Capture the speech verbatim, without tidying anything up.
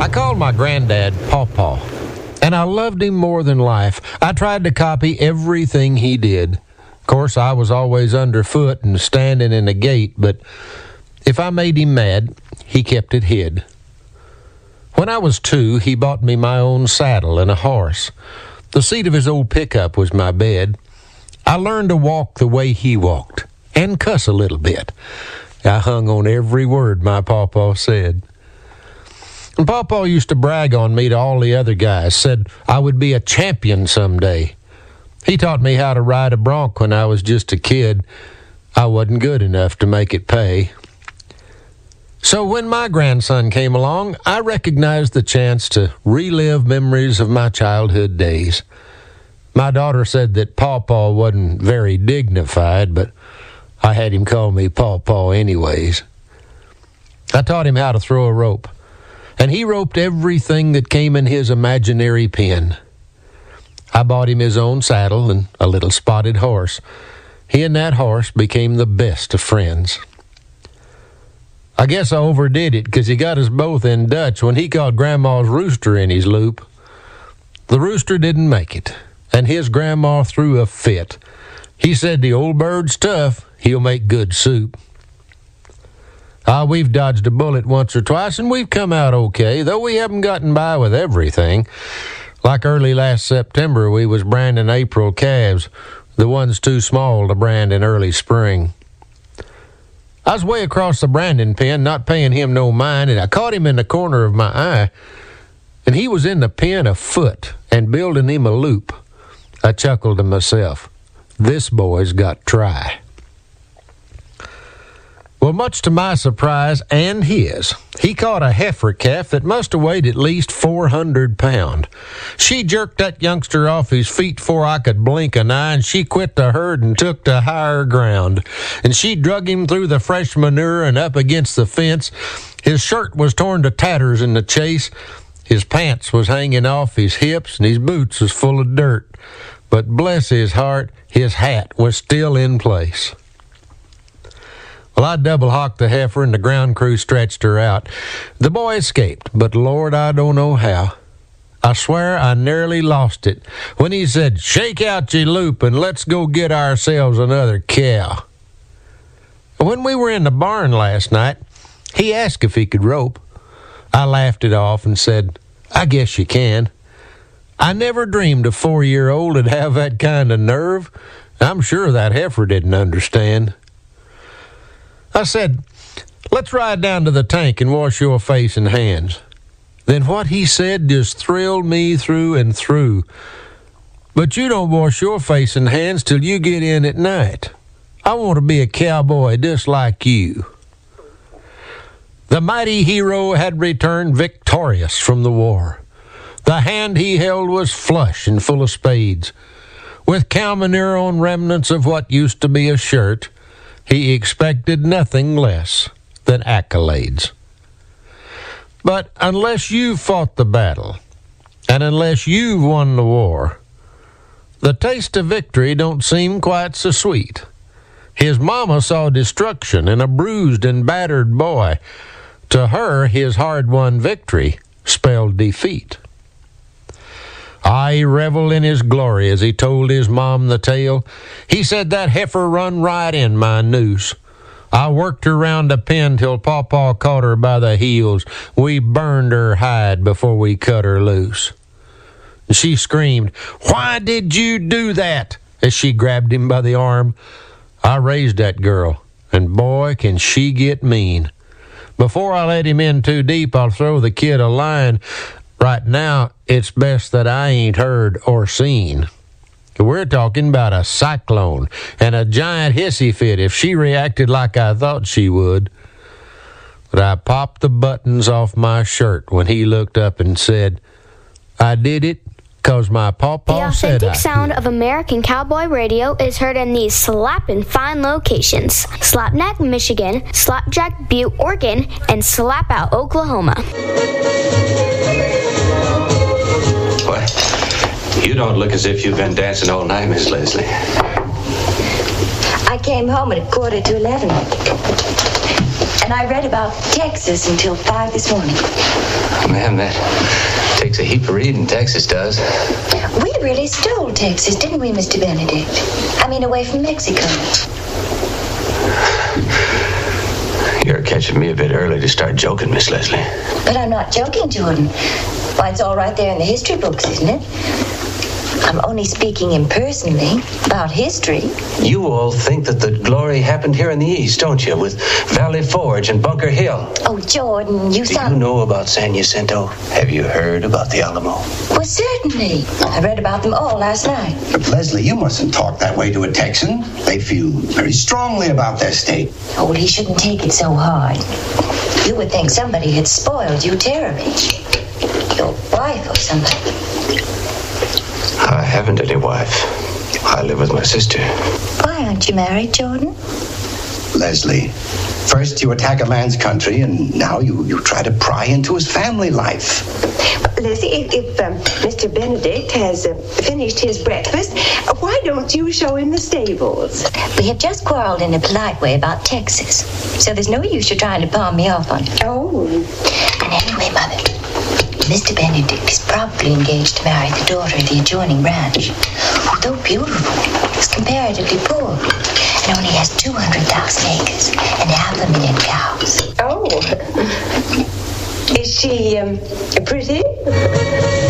I called my granddad Pawpaw, and I loved him more than life. I tried to copy everything he did. Of course, I was always underfoot and standing in the gate, but if I made him mad, he kept it hid. When I was two, he bought me my own saddle and a horse. The seat of his old pickup was my bed. I learned to walk the way he walked, and cuss a little bit. I hung on every word my pawpaw said. And Pawpaw used to brag on me to all the other guys, said I would be a champion someday. He taught me how to ride a bronc when I was just a kid. I wasn't good enough to make it pay. So when my grandson came along, I recognized the chance to relive memories of my childhood days. My daughter said that Pawpaw wasn't very dignified, but I had him call me Pawpaw anyways. I taught him how to throw a rope, and he roped everything that came in his imaginary pen. I bought him his own saddle and a little spotted horse. He and that horse became the best of friends. I guess I overdid it because he got us both in Dutch when he caught Grandma's rooster in his loop. The rooster didn't make it, and his grandma threw a fit. He said the old bird's tough, he'll make good soup. Ah, we've dodged a bullet once or twice, and we've come out okay, though we haven't gotten by with everything. Like early last September, we was branding April calves, the ones too small to brand in early spring. I was way across the branding pen, not paying him no mind, and I caught him in the corner of my eye, and he was in the pen a foot and building him a loop. I chuckled to myself, this boy's got try. Well, much to my surprise and his, he caught a heifer calf that must have weighed at least four hundred pounds. She jerked that youngster off his feet before I could blink an eye, and she quit the herd and took to higher ground. And she drug him through the fresh manure and up against the fence. His shirt was torn to tatters in the chase. His pants was hanging off his hips, and his boots was full of dirt. But bless his heart, his hat was still in place. Well, I double-hocked the heifer, and the ground crew stretched her out. The boy escaped, but Lord, I don't know how. I swear I nearly lost it when he said, shake out your loop and let's go get ourselves another cow. When we were in the barn last night, he asked if he could rope. I laughed it off and said, I guess you can. I never dreamed a four-year-old would have that kind of nerve. I'm sure that heifer didn't understand. I said, let's ride down to the tank and wash your face and hands. Then what he said just thrilled me through and through. But you don't wash your face and hands till you get in at night. I want to be a cowboy just like you. The mighty hero had returned victorious from the war. The hand he held was flush and full of spades. With cow manure on remnants of what used to be a shirt, he expected nothing less than accolades. But unless you've fought the battle, and unless you've won the war, the taste of victory don't seem quite so sweet. His mama saw destruction in a bruised and battered boy. To her, his hard-won victory spelled defeat. I reveled in his glory as he told his mom the tale. He said that heifer run right in my noose. I worked her round the pen till Pawpaw caught her by the heels. We burned her hide before we cut her loose. She screamed, why did you do that? As she grabbed him by the arm. I raised that girl, and boy, can she get mean. Before I let him in too deep, I'll throw the kid a line. Right now, it's best that I ain't heard or seen. We're talking about a cyclone and a giant hissy fit if she reacted like I thought she would. But I popped the buttons off my shirt when he looked up and said, I did it because my pawpaw said I The authentic sound could. of American Cowboy Radio is heard in these slappin' fine locations: Slapneck, Michigan, Slapjack, Butte, Oregon, and Slapout, Oklahoma. Boy, you don't look as if you've been dancing all night, Miss Leslie. I came home at a quarter to eleven. And I read about Texas until five this morning. Man, that takes a heap of reading, Texas does. We really stole Texas, didn't we, Mister Benedict? I mean, away from Mexico. You're catching me a bit early to start joking, Miss Leslie. But I'm not joking, Jordan. Why, it's all right there in the history books, isn't it? I'm only speaking impersonally about history. You all think that the glory happened here in the East, don't you? With Valley Forge and Bunker Hill. Oh, Jordan, you Do sound... you know about San Jacinto? Have you heard about the Alamo? Well, certainly. I read about them all last night. But Leslie, you mustn't talk that way to a Texan. They feel very strongly about their state. Oh, well, he shouldn't take it so hard. You would think somebody had spoiled you terribly. Your wife or somebody. I haven't any wife. I live with my sister. Why aren't you married, Jordan? Leslie, first you attack a man's country, and now you, you try to pry into his family life. Leslie, if, if um, Mister Benedict has uh, finished his breakfast, uh, why don't you show him the stables? We have just quarreled in a polite way about Texas, so there's no use you're trying to palm me off on it. Oh. And anyway, Mother, Mister Benedict is probably engaged to marry the daughter of the adjoining ranch, who, though beautiful, is comparatively poor and only has two hundred thousand acres and half a million cows. Oh. Is she um, pretty?